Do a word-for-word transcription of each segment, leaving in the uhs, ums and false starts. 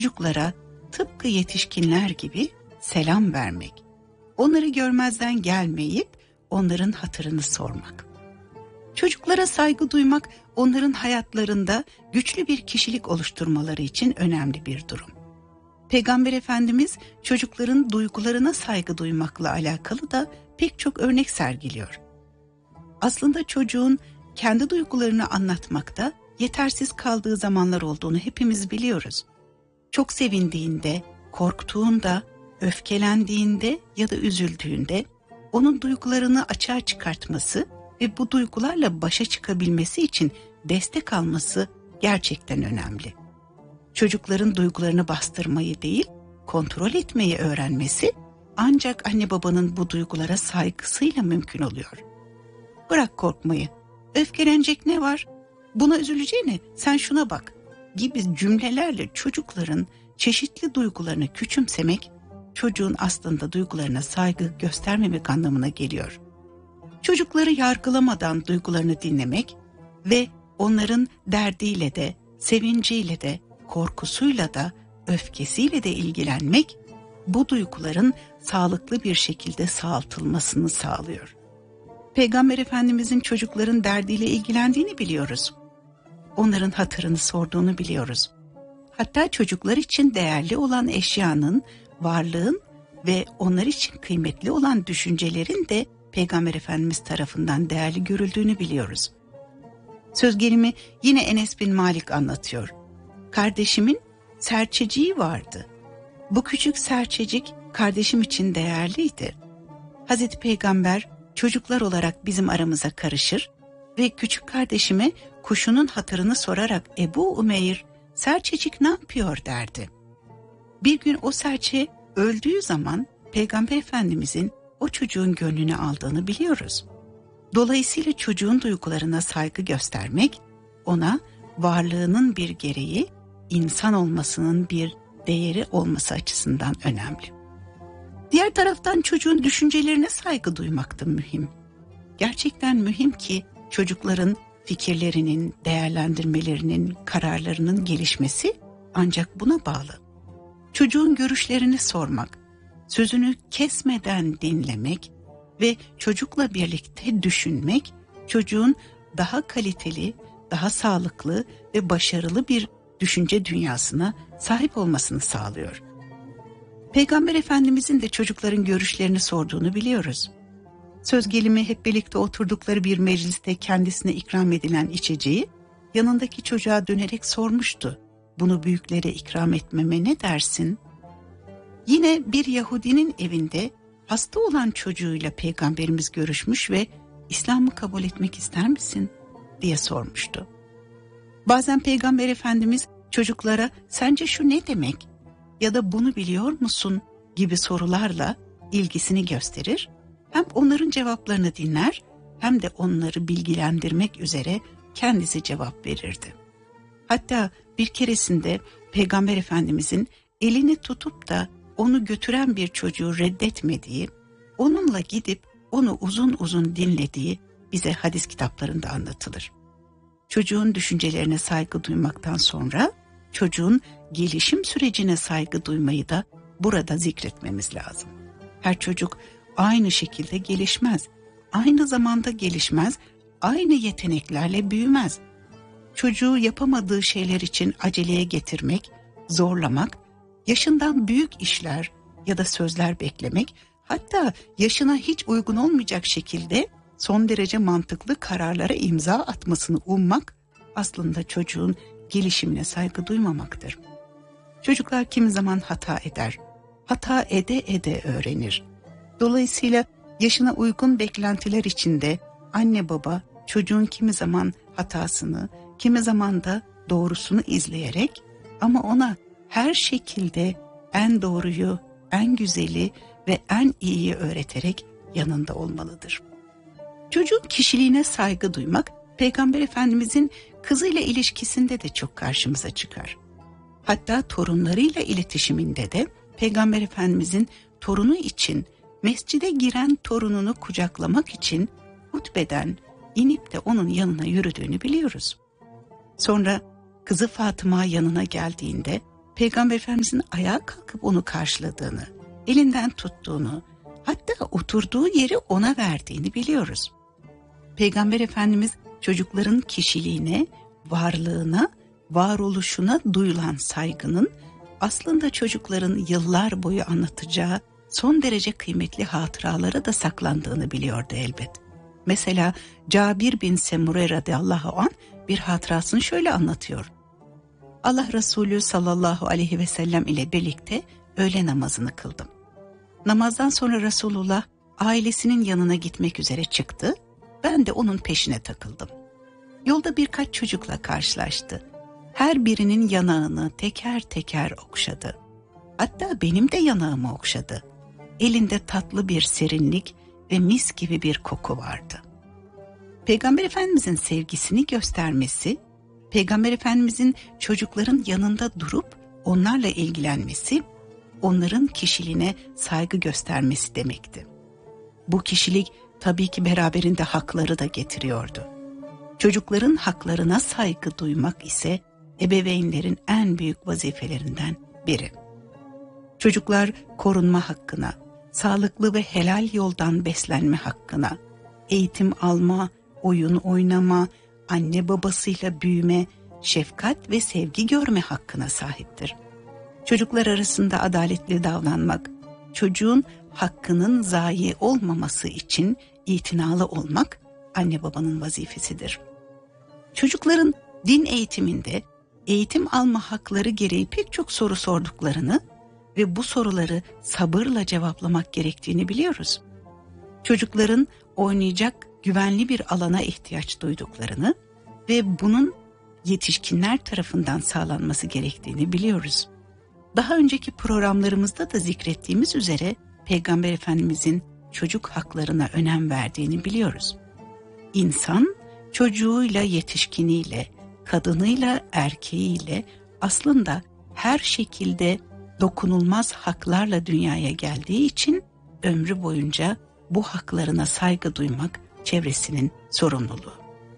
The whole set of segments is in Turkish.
çocuklara tıpkı yetişkinler gibi selam vermek, onları görmezden gelmeyip onların hatırını sormak. Çocuklara saygı duymak, onların hayatlarında güçlü bir kişilik oluşturmaları için önemli bir durum. Peygamber Efendimiz çocukların duygularına saygı duymakla alakalı da pek çok örnek sergiliyor. Aslında çocuğun kendi duygularını anlatmakta yetersiz kaldığı zamanlar olduğunu hepimiz biliyoruz. Çok sevindiğinde, korktuğunda, öfkelendiğinde ya da üzüldüğünde onun duygularını açığa çıkartması ve bu duygularla başa çıkabilmesi için destek alması gerçekten önemli. Çocukların duygularını bastırmayı değil, kontrol etmeyi öğrenmesi ancak anne babanın bu duygulara saygısıyla mümkün oluyor. Bırak korkmayı, öfkelenecek ne var? Buna üzüleceğine sen şuna bak gibi cümlelerle çocukların çeşitli duygularını küçümsemek, çocuğun aslında duygularına saygı göstermemek anlamına geliyor. Çocukları yargılamadan duygularını dinlemek ve onların derdiyle de, sevinciyle de, korkusuyla da, öfkesiyle de ilgilenmek, bu duyguların sağlıklı bir şekilde sağaltılmasını sağlıyor. Peygamber Efendimizin çocukların derdiyle ilgilendiğini biliyoruz. Onların hatırını sorduğunu biliyoruz. Hatta çocuklar için değerli olan eşyanın, varlığın ve onlar için kıymetli olan düşüncelerin de Peygamber Efendimiz tarafından değerli görüldüğünü biliyoruz. Söz gelimi yine Enes bin Malik anlatıyor. Kardeşimin serçeciği vardı. Bu küçük serçecik kardeşim için değerliydi. Hazreti Peygamber çocuklar olarak bizim aramıza karışır ve küçük kardeşime kuşunun hatırını sorarak Ebu Umeyr, serçecik ne yapıyor derdi. Bir gün o serçe öldüğü zaman Peygamber Efendimizin o çocuğun gönlünü aldığını biliyoruz. Dolayısıyla çocuğun duygularına saygı göstermek, ona varlığının bir gereği, insan olmasının bir değeri olması açısından önemli. Diğer taraftan çocuğun düşüncelerine saygı duymak da mühim. Gerçekten mühim ki çocukların fikirlerinin, değerlendirmelerinin, kararlarının gelişmesi ancak buna bağlı. Çocuğun görüşlerini sormak, sözünü kesmeden dinlemek ve çocukla birlikte düşünmek, çocuğun daha kaliteli, daha sağlıklı ve başarılı bir düşünce dünyasına sahip olmasını sağlıyor. Peygamber Efendimizin de çocukların görüşlerini sorduğunu biliyoruz. Söz gelimi hep birlikte oturdukları bir mecliste kendisine ikram edilen içeceği yanındaki çocuğa dönerek sormuştu. Bunu büyüklere ikram etmeme ne dersin? Yine bir Yahudinin evinde hasta olan çocuğuyla Peygamberimiz görüşmüş ve İslam'ı kabul etmek ister misin diye sormuştu. Bazen Peygamber Efendimiz çocuklara sence şu ne demek ya da bunu biliyor musun gibi sorularla ilgisini gösterir, hem onların cevaplarını dinler hem de onları bilgilendirmek üzere kendisi cevap verirdi. Hatta bir keresinde Peygamber Efendimizin elini tutup da onu götüren bir çocuğu reddetmediği, onunla gidip onu uzun uzun dinlediği bize hadis kitaplarında anlatılır. Çocuğun düşüncelerine saygı duymaktan sonra çocuğun gelişim sürecine saygı duymayı da burada zikretmemiz lazım. Her çocuk aynı şekilde gelişmez, aynı zamanda gelişmez, aynı yeteneklerle büyümez. Çocuğu yapamadığı şeyler için aceleye getirmek, zorlamak, yaşından büyük işler ya da sözler beklemek, hatta yaşına hiç uygun olmayacak şekilde son derece mantıklı kararlara imza atmasını ummak aslında çocuğun gelişimine saygı duymamaktır. Çocuklar kimi zaman hata eder, hata ede ede öğrenir. Dolayısıyla yaşına uygun beklentiler içinde anne baba çocuğun kimi zaman hatasını, kimi zaman da doğrusunu izleyerek ama ona her şekilde en doğruyu, en güzeli ve en iyiyi öğreterek yanında olmalıdır. Çocuğun kişiliğine saygı duymak, Peygamber Efendimizin kızıyla ilişkisinde de çok karşımıza çıkar. Hatta torunlarıyla iletişiminde de Peygamber Efendimizin torunu için mescide giren torununu kucaklamak için hutbeden inip de onun yanına yürüdüğünü biliyoruz. Sonra kızı Fatıma yanına geldiğinde Peygamber Efendimizin ayağa kalkıp onu karşıladığını, elinden tuttuğunu, hatta oturduğu yeri ona verdiğini biliyoruz. Peygamber Efendimiz çocukların kişiliğine, varlığına, varoluşuna duyulan saygının aslında çocukların yıllar boyu anlatacağı son derece kıymetli hatıralara da saklandığını biliyordu elbet. Mesela Cabir bin Semure radıyallahu anh bir hatırasını şöyle anlatıyor. Allah Resulü sallallahu aleyhi ve sellem ile birlikte öğle namazını kıldım. Namazdan sonra Resulullah ailesinin yanına gitmek üzere çıktı. Ben de onun peşine takıldım. Yolda birkaç çocukla karşılaştı. Her birinin yanağını teker teker okşadı. Hatta benim de yanağımı okşadı. Elinde tatlı bir serinlik ve mis gibi bir koku vardı. Peygamber Efendimizin sevgisini göstermesi, Peygamber Efendimizin çocukların yanında durup onlarla ilgilenmesi, onların kişiliğine saygı göstermesi demekti. Bu kişilik tabii ki beraberinde hakları da getiriyordu. Çocukların haklarına saygı duymak ise ebeveynlerin en büyük vazifelerinden biri. Çocuklar korunma hakkına, sağlıklı ve helal yoldan beslenme hakkına, eğitim alma, oyun oynama, anne babasıyla büyüme, şefkat ve sevgi görme hakkına sahiptir. Çocuklar arasında adaletli davranmak, çocuğun hakkının zayi olmaması için itinalı olmak anne babanın vazifesidir. Çocukların din eğitiminde eğitim alma hakları gereği pek çok soru sorduklarını ve bu soruları sabırla cevaplamak gerektiğini biliyoruz. Çocukların oynayacak güvenli bir alana ihtiyaç duyduklarını ve bunun yetişkinler tarafından sağlanması gerektiğini biliyoruz. Daha önceki programlarımızda da zikrettiğimiz üzere Peygamber Efendimizin çocuk haklarına önem verdiğini biliyoruz. İnsan çocuğuyla, yetişkiniyle, kadınıyla, erkeğiyle aslında her şekilde dokunulmaz haklarla dünyaya geldiği için ömrü boyunca bu haklarına saygı duymak çevresinin sorumluluğu.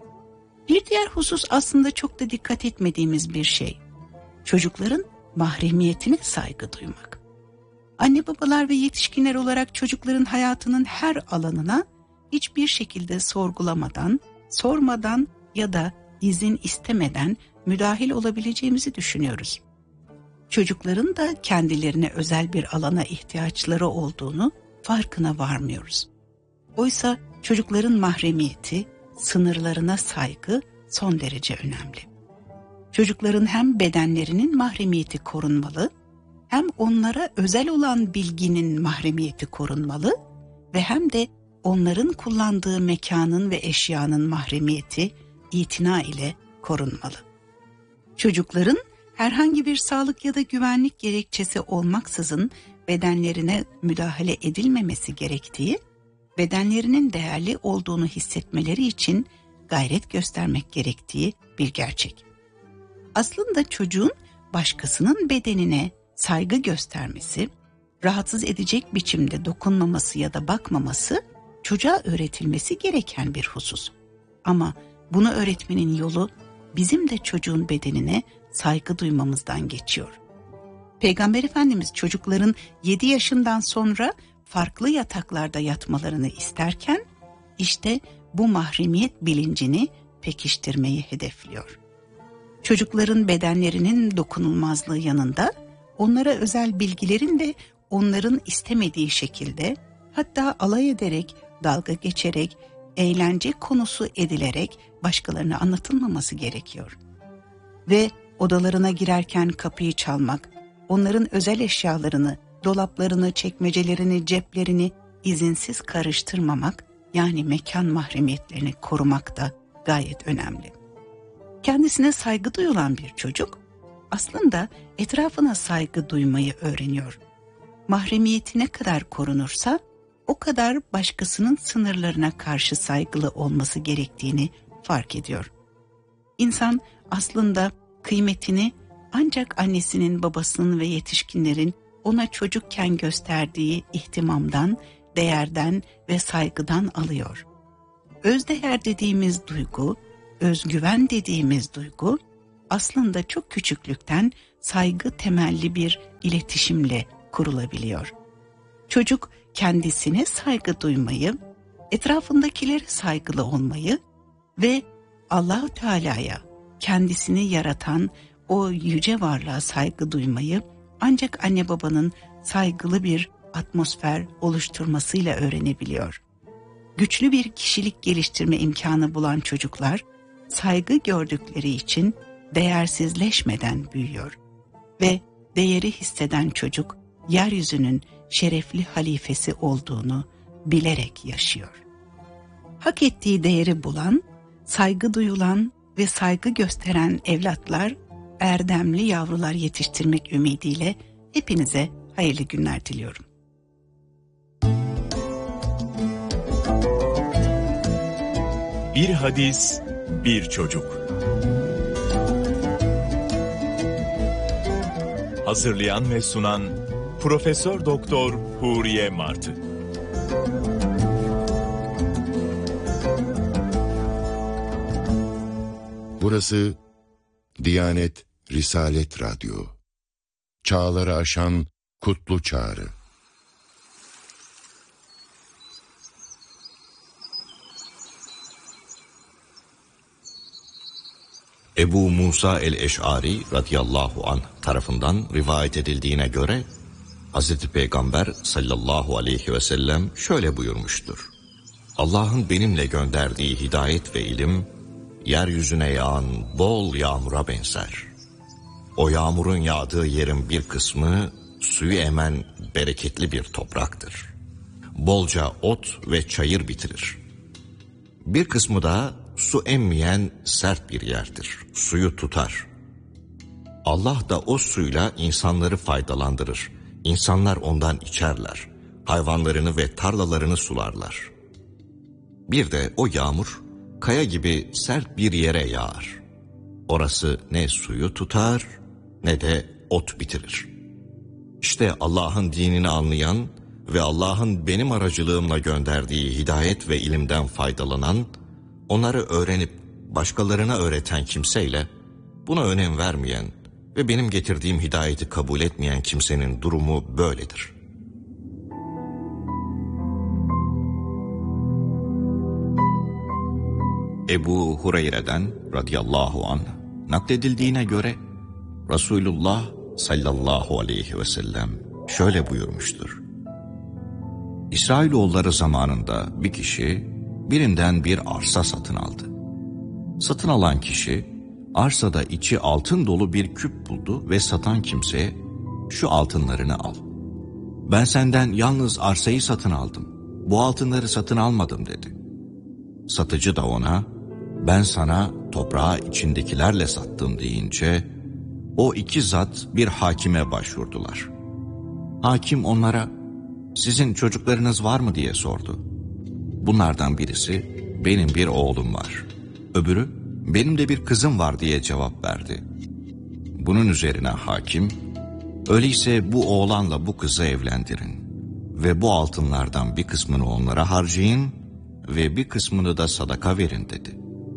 Bir diğer husus aslında çok da dikkat etmediğimiz bir şey. Çocukların mahremiyetine saygı duymak. Anne babalar ve yetişkinler olarak çocukların hayatının her alanına hiçbir şekilde sorgulamadan, sormadan ya da izin istemeden müdahil olabileceğimizi düşünüyoruz. Çocukların da kendilerine özel bir alana ihtiyaçları olduğunu farkına varmıyoruz. Oysa çocukların mahremiyeti, sınırlarına saygı son derece önemli. Çocukların hem bedenlerinin mahremiyeti korunmalı, hem onlara özel olan bilginin mahremiyeti korunmalı ve hem de onların kullandığı mekanın ve eşyanın mahremiyeti itina ile korunmalı. Çocukların herhangi bir sağlık ya da güvenlik gerekçesi olmaksızın bedenlerine müdahale edilmemesi gerektiği, bedenlerinin değerli olduğunu hissetmeleri için gayret göstermek gerektiği bir gerçek. Aslında çocuğun başkasının bedenine saygı göstermesi, rahatsız edecek biçimde dokunmaması ya da bakmaması çocuğa öğretilmesi gereken bir husus. Ama bunu öğretmenin yolu bizim de çocuğun bedenine saygı duymamızdan geçiyor. Peygamber Efendimiz çocukların yedi yaşından sonra farklı yataklarda yatmalarını isterken işte bu mahremiyet bilincini pekiştirmeyi hedefliyor. Çocukların bedenlerinin dokunulmazlığı yanında onlara özel bilgilerin de onların istemediği şekilde, hatta alay ederek, dalga geçerek, eğlence konusu edilerek başkalarına anlatılmaması gerekiyor. Ve odalarına girerken kapıyı çalmak, onların özel eşyalarını, dolaplarını, çekmecelerini, ceplerini izinsiz karıştırmamak, yani mekan mahremiyetlerini korumak da gayet önemli. Kendisine saygı duyulan bir çocuk aslında etrafına saygı duymayı öğreniyor. Mahremiyeti ne kadar korunursa o kadar başkasının sınırlarına karşı saygılı olması gerektiğini fark ediyor. İnsan aslında kıymetini ancak annesinin, babasının ve yetişkinlerin ona çocukken gösterdiği ihtimamdan, değerden ve saygıdan alıyor. Özdeğer dediğimiz duygu, özgüven dediğimiz duygu, aslında çok küçüklükten saygı temelli bir iletişimle kurulabiliyor. Çocuk kendisine saygı duymayı, etrafındakilere saygılı olmayı ve Allah-u Teala'ya, kendisini yaratan o yüce varlığa saygı duymayı ancak anne babanın saygılı bir atmosfer oluşturmasıyla öğrenebiliyor. Güçlü bir kişilik geliştirme imkanı bulan çocuklar, saygı gördükleri için değersizleşmeden büyüyor ve değeri hisseden çocuk, yeryüzünün şerefli halifesi olduğunu bilerek yaşıyor. Hak ettiği değeri bulan, saygı duyulan ve saygı gösteren evlatlar, erdemli yavrular yetiştirmek ümidiyle hepinize hayırlı günler diliyorum. Bir hadis, bir çocuk. Hazırlayan ve sunan Profesör Doktor Huriye Martı. Burası Diyanet Risalet Radyo. Çağları aşan kutlu çağrı. Ebu Musa el-Eş'ari radıyallahu anh tarafından rivayet edildiğine göre Hazreti Peygamber sallallahu aleyhi ve sellem şöyle buyurmuştur. Allah'ın benimle gönderdiği hidayet ve ilim, yeryüzüne yağan bol yağmura benzer. O yağmurun yağdığı yerin bir kısmı suyu emen bereketli bir topraktır. Bolca ot ve çayır bitirir. Bir kısmı da su emmeyen sert bir yerdir. Suyu tutar. Allah da o suyla insanları faydalandırır. İnsanlar ondan içerler. Hayvanlarını ve tarlalarını sularlar. Bir de o yağmur kaya gibi sert bir yere yağar. Orası ne suyu tutar ne de ot bitirir. İşte Allah'ın dinini anlayan ve Allah'ın benim aracılığımla gönderdiği hidayet ve ilimden faydalanan, onları öğrenip başkalarına öğreten kimseyle buna önem vermeyen ve benim getirdiğim hidayeti kabul etmeyen kimsenin durumu böyledir. Ebu Hureyre'den radıyallahu anh nakledildiğine göre Resulullah sallallahu aleyhi ve sellem şöyle buyurmuştur. İsrailoğulları zamanında bir kişi birinden bir arsa satın aldı. Satın alan kişi arsada içi altın dolu bir küp buldu ve satan kimseye şu altınlarını al. Ben senden yalnız arsayı satın aldım. Bu altınları satın almadım dedi. Satıcı da ona ben sana toprağı içindekilerle sattım deyince o iki zat bir hakime başvurdular. Hakim onlara sizin çocuklarınız var mı diye sordu. Bunlardan birisi benim bir oğlum var. Öbürü benim de bir kızım var diye cevap verdi. Bunun üzerine hakim öyleyse bu oğlanla bu kızı evlendirin ve bu altınlardan bir kısmını onlara harcayın ve bir kısmını da sadaka verin dedi.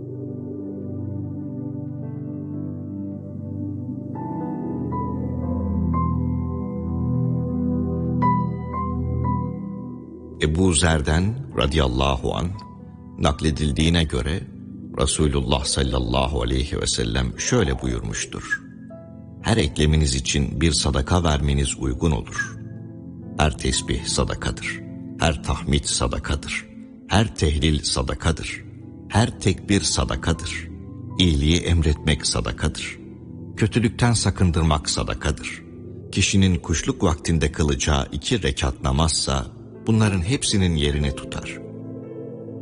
Ebu Zer'den radıyallahu anh nakledildiğine göre Resulullah sallallahu aleyhi ve sellem şöyle buyurmuştur. Her ekleminiz için bir sadaka vermeniz uygun olur. Her tesbih sadakadır. Her tahmid sadakadır. Her tehlil sadakadır. Her tekbir sadakadır. İyiliği emretmek sadakadır. Kötülükten sakındırmak sadakadır. Kişinin kuşluk vaktinde kılacağı iki rekat namazsa bunların hepsinin yerini tutar.